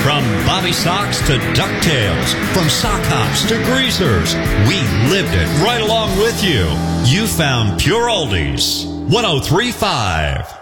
From Bobby Socks to DuckTales, from sock hops to greasers, we lived it right along with you. You found Pure Oldies 103.5.